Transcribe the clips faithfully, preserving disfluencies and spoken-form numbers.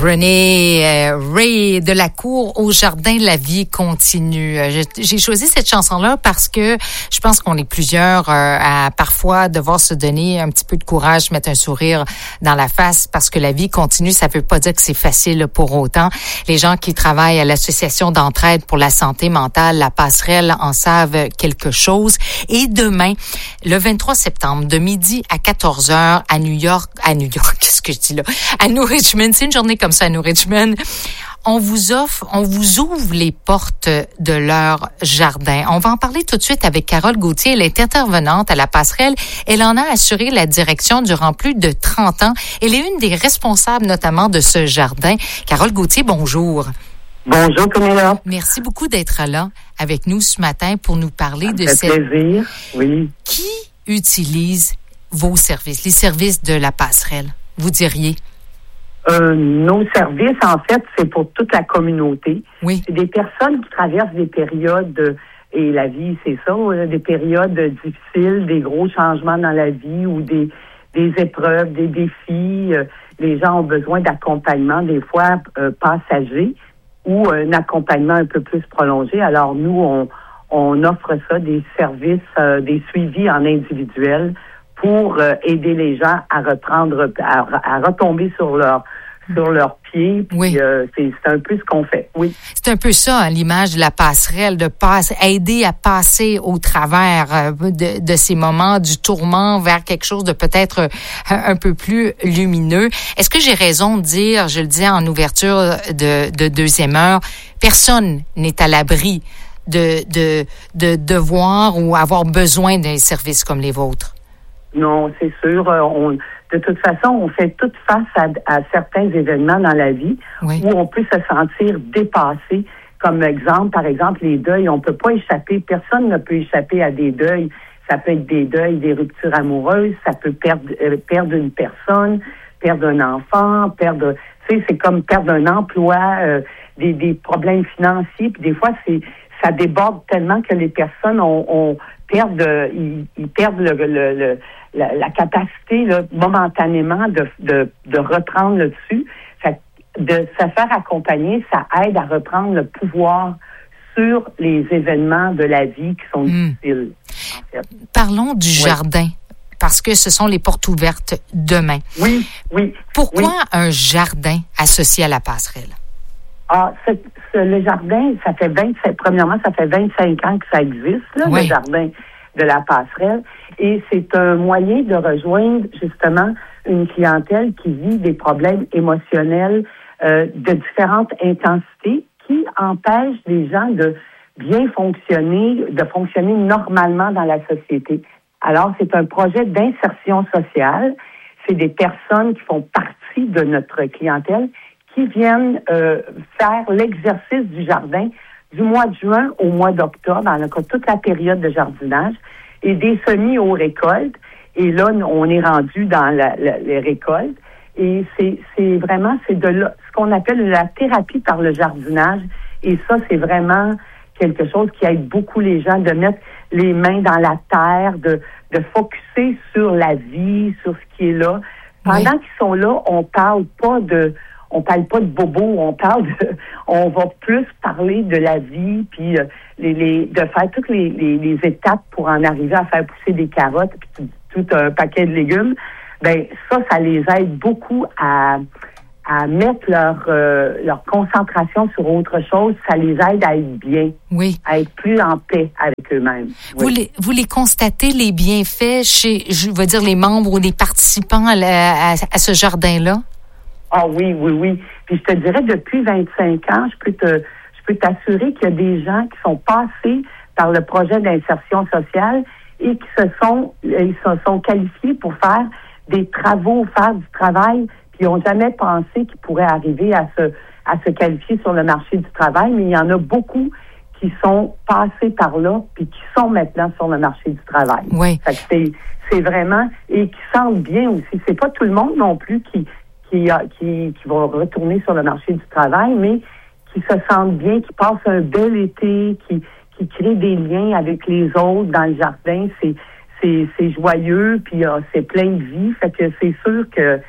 René euh, Ray de la Cour au Jardin La Vie continue. Euh, j'ai choisi cette chanson-là parce que je pense qu'on est plusieurs euh, à parfois devoir se donner un petit peu de courage, mettre un sourire dans la face parce que la vie continue. Ça veut pas dire que c'est facile pour autant. Les gens qui travaillent à l'Association d'entraide pour la santé mentale, la Passerelle, en savent quelque chose. Et demain, le vingt-trois septembre, de midi à quatorze heures à New York, à New York, qu'est-ce que je dis là? À New Richmond, c'est une journée comme ça à New Richmond. On vous offre, on vous ouvre les portes de leur jardin. On va en parler tout de suite avec Carole Gauthier. Elle est intervenante à la Passerelle. Elle en a assuré la direction durant plus de trente ans. Elle est une des responsables notamment de ce jardin. Carole Gauthier, bonjour. Bonjour, Camilla. Merci beaucoup d'être là avec nous ce matin pour nous parler Ça de fait cette... plaisir, oui. Qui utilise vos services, les services de la Passerelle, vous diriez? Euh, nos services, en fait, c'est pour toute la communauté. Oui. C'est des personnes qui traversent des périodes, euh, et la vie, c'est ça, euh, des périodes difficiles, des gros changements dans la vie ou des, des épreuves, des défis. Euh, les gens ont besoin d'accompagnement, des fois euh, passager, ou un accompagnement un peu plus prolongé. Alors, nous, on, on offre ça, des services, euh, des suivis en individuel pour euh, aider les gens à reprendre, à, à retomber sur leur sur leurs pieds. Puis, oui. euh, c'est, c'est un peu ce qu'on fait. Oui. C'est un peu ça, hein, l'image de la passerelle, de passe, aider à passer au travers euh, de, de ces moments du tourment vers quelque chose de peut-être euh, un peu plus lumineux. Est-ce que j'ai raison de dire, je le disais en ouverture de, de deuxième heure, personne n'est à l'abri de, de, de devoir ou avoir besoin d'un service comme les vôtres? Non, c'est sûr. On, de toute façon, on fait toute face à, à certains événements dans la vie oui. où on peut se sentir dépassé. Comme exemple, par exemple, les deuils, on peut pas échapper. Personne ne peut échapper à des deuils. Ça peut être des deuils, des ruptures amoureuses. Ça peut perdre, euh, perdre une personne, perdre un enfant, perdre. Tu sais, c'est comme perdre un emploi, euh, des, des problèmes financiers. Puis des fois, c'est ça déborde tellement que les personnes ont, ont perdent, ils, ils perdent le, le, le La, la capacité là, momentanément de, de, de reprendre le dessus. Fait, de se faire accompagner, ça aide à reprendre le pouvoir sur les événements de la vie qui sont mmh. difficiles. En fait. Parlons du oui. jardin, parce que ce sont les portes ouvertes demain. Oui, oui. Pourquoi oui. un jardin associé à la Passerelle? Ah, c'est, c'est, le jardin, ça fait vingt-cinq, premièrement, ça fait vingt-cinq ans que ça existe, là, oui. le jardin de la Passerelle. Et c'est un moyen de rejoindre justement une clientèle qui vit des problèmes émotionnels euh, de différentes intensités qui empêchent les gens de bien fonctionner, de fonctionner normalement dans la société. Alors, c'est un projet d'insertion sociale. C'est des personnes qui font partie de notre clientèle qui viennent euh, faire l'exercice du jardin du mois de juin au mois d'octobre, dans toute la période de jardinage, et des semis aux récoltes. Et là, on est rendu dans la, la, les récoltes. Et c'est, c'est vraiment, c'est de la, ce qu'on appelle la thérapie par le jardinage. Et ça, c'est vraiment quelque chose qui aide beaucoup les gens de mettre les mains dans la terre, de, de focusser sur la vie, sur ce qui est là. Pendant oui. qu'ils sont là, on parle pas de, on parle pas de bobo, on parle de, on va plus parler de la vie, puis euh, les, les, de faire toutes les, les, les étapes pour en arriver à faire pousser des carottes, puis tout, tout un paquet de légumes. Ben ça, ça les aide beaucoup à, à mettre leur, euh, leur concentration sur autre chose. Ça les aide à être bien, oui. à être plus en paix avec eux-mêmes. Vous, oui. les, vous les constatez, les bienfaits chez, je veux dire, les membres ou les participants à, la, à, à ce jardin-là? Ah oui, oui, oui. Puis je te dirais, depuis vingt-cinq ans, je peux te, je peux t'assurer qu'il y a des gens qui sont passés par le projet d'insertion sociale et qui se sont, ils se sont qualifiés pour faire des travaux, faire du travail, puis ils n'ont jamais pensé qu'ils pourraient arriver à se, à se qualifier sur le marché du travail, mais il y en a beaucoup qui sont passés par là, puis qui sont maintenant sur le marché du travail. Oui. Fait que c'est, c'est vraiment, et qui sentent bien aussi. C'est pas tout le monde non plus qui Qui, qui, qui vont retourner sur le marché du travail, mais qui se sentent bien, qui passent un bel été, qui, qui créent des liens avec les autres dans le jardin. C'est, c'est, c'est joyeux, puis euh, c'est plein de vie. Fait que c'est sûr que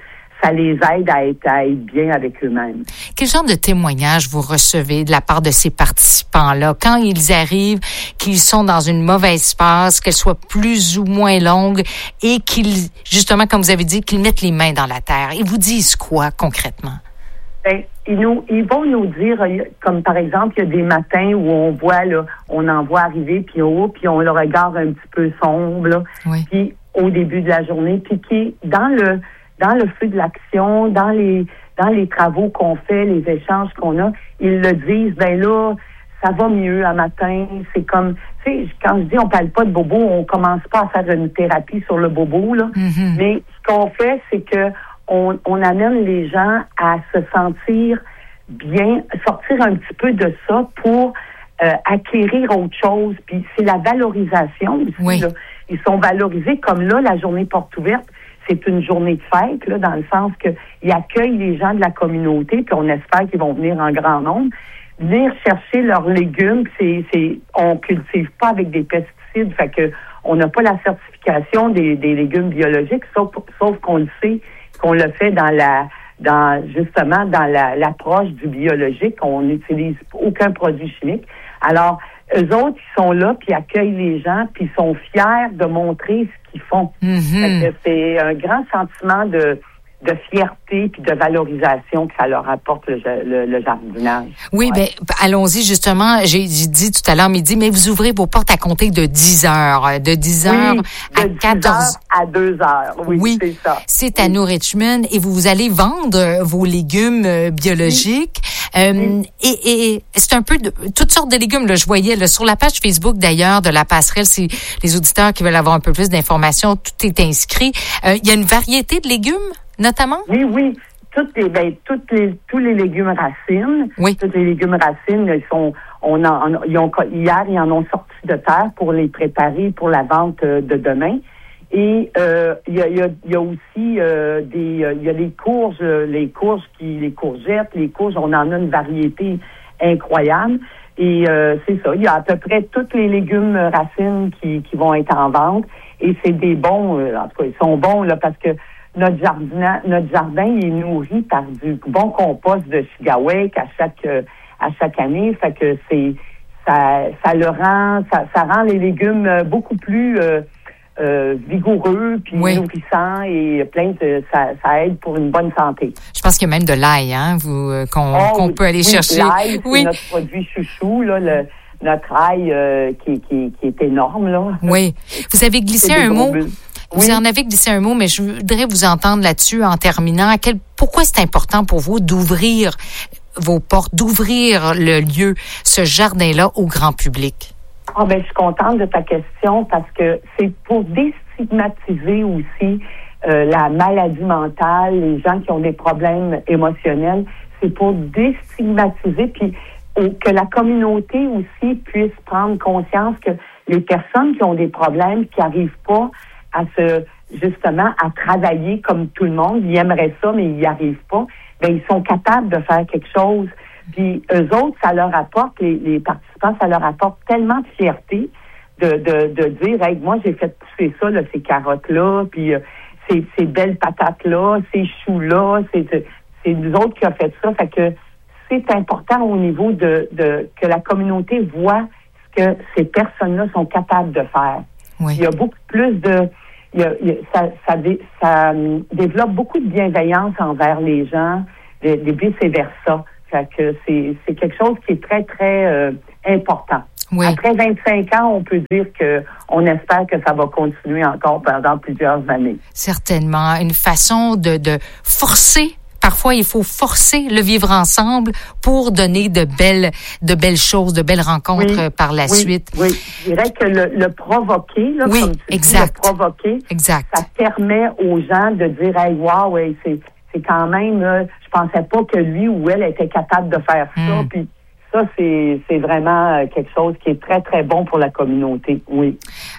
ça les aide à être, à être bien avec eux-mêmes. Quel genre de témoignages vous recevez de la part de ces participants-là quand ils arrivent, qu'ils sont dans une mauvaise passe, qu'elle soit plus ou moins longue et qu'ils, justement, comme vous avez dit, qu'ils mettent les mains dans la terre? Ils vous disent quoi concrètement? Ben, ils, nous, ils vont nous dire, comme par exemple, il y a des matins où on voit, là, on en voit arriver, puis oh, puis on le regarde un petit peu sombre, là, oui. Puis au début de la journée, puis qui dans le dans le feu de l'action, dans les dans les travaux qu'on fait, les échanges qu'on a, ils le disent, ben là, ça va mieux un matin, c'est comme, tu sais, quand je dis on parle pas de bobo, on commence pas à faire une thérapie sur le bobo, là, mm-hmm. mais ce qu'on fait, c'est que On, on amène les gens à se sentir bien, sortir un petit peu de ça pour euh, acquérir autre chose. Puis c'est la valorisation aussi. Oui. Là. Ils sont valorisés comme là, la journée porte ouverte, c'est une journée de fête, là, dans le sens qu'ils accueillent les gens de la communauté, puis on espère qu'ils vont venir en grand nombre, venir chercher leurs légumes. C'est, c'est, on cultive pas avec des pesticides, fait que on n'a pas la certification des, des légumes biologiques, sauf, sauf qu'on le sait qu'on le fait dans la, dans justement dans la, l'approche du biologique. On n'utilise aucun produit chimique. Alors, eux autres, ils sont là, puis accueillent les gens, puis ils sont fiers de montrer ce qu'ils font. Mm-hmm. Fait que c'est un grand sentiment de de fierté puis de valorisation que ça leur apporte le, le, le jardinage. Oui, ouais. ben allons-y justement. J'ai, j'ai dit tout à l'heure midi, mais vous ouvrez vos portes à compter de dix heures, de dix heures oui, à de quatorze heures à deux heures. Oui, oui, c'est ça. C'est à New Richmond et vous, vous allez vendre vos légumes biologiques. Oui. Euh, oui. Et, et c'est un peu de toutes sortes de légumes. Là, je voyais là, sur la page Facebook d'ailleurs de la passerelle, c'est les auditeurs qui veulent avoir un peu plus d'informations. Tout est inscrit. Euh, il y a une variété de légumes. Notamment? Oui, oui. Toutes les, ben, toutes les, tous les légumes racines. Oui. Tous les légumes racines, ils sont, on en, ils ont, hier, ils en ont sorti de terre pour les préparer pour la vente de demain. Et, euh, il y a, il y a, il y a aussi, euh, des, il y a les courges, les courges qui, les courgettes, les courges, on en a une variété incroyable. Et, euh, c'est ça. Il y a à peu près tous les légumes racines qui, qui vont être en vente. Et c'est des bons, euh, en tout cas, ils sont bons, là, parce que Notre jardin, notre jardin il est nourri par du bon compost de Chigawek à chaque à chaque année, fait que c'est ça ça le rend ça, ça rend les légumes beaucoup plus euh, euh, vigoureux puis oui. nourrissants et plein de ça, ça aide pour une bonne santé. Je pense qu'il y a même de l'ail, hein, vous euh, qu'on, oh, qu'on peut aller oui, chercher. L'ail, oui, c'est notre produit chouchou là, le, notre ail euh, qui, qui qui est énorme là. Oui, vous avez glissé un mot. Bulles. Vous oui. en avez glissé un mot, mais je voudrais vous entendre là-dessus en terminant. À quel, pourquoi c'est important pour vous d'ouvrir vos portes, d'ouvrir le lieu, ce jardin-là au grand public? Ah ben, je suis contente de ta question parce que c'est pour déstigmatiser aussi euh, la maladie mentale, les gens qui ont des problèmes émotionnels. C'est pour déstigmatiser puis que la communauté aussi puisse prendre conscience que les personnes qui ont des problèmes, qui n'arrivent pas à se, justement, à travailler comme tout le monde. Ils aimeraient ça, mais ils n'y arrivent pas. Ben, ils sont capables de faire quelque chose. Puis, eux autres, ça leur apporte, les, les participants, ça leur apporte tellement de fierté de, de, de dire, hey, moi, j'ai fait pousser ça, là, ces carottes-là, puis euh, ces, ces belles patates-là, ces choux-là, c'est, c'est nous autres qui a fait ça. Fait que c'est important au niveau de, de, que la communauté voit ce que ces personnes-là sont capables de faire. Oui. Il y a beaucoup plus de... Il y a, il y a, ça, ça, dé, ça um, développe beaucoup de bienveillance envers les gens, et vice-versa. Fait que c'est, c'est quelque chose qui est très, très euh, important. Oui. Après vingt-cinq ans, on peut dire que on espère que ça va continuer encore pendant plusieurs années. Certainement. Une façon de, de forcer. Parfois, il faut forcer le vivre ensemble pour donner de belles, de belles choses, de belles rencontres oui, par la oui, suite. Oui, je dirais que le, le provoquer, là, oui, comme tu exact. dis, le provoquer, exact. Ça permet aux gens de dire, hey, wow, hey, c'est, c'est quand même, euh, je pensais pas que lui ou elle était capable de faire ça, mm. puis ça, c'est, c'est vraiment quelque chose qui est très, très bon pour la communauté, oui.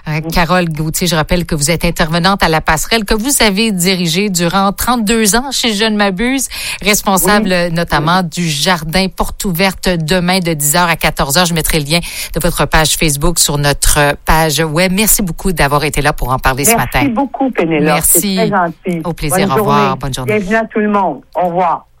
Euh, Carole Gauthier, je rappelle que vous êtes intervenante à la Passerelle, que vous avez dirigée durant trente-deux ans, si je ne m'abuse, responsable oui. notamment oui. du jardin Porte ouverte demain de dix heures à quatorze heures. Je mettrai le lien de votre page Facebook sur notre page web. Merci beaucoup d'avoir été là pour en parler Merci ce matin. Merci beaucoup, Pénélope. Merci. C'est très gentil. Au plaisir. Bonne Au revoir. journée. Bonne journée. Bienvenue à tout le monde. Au revoir.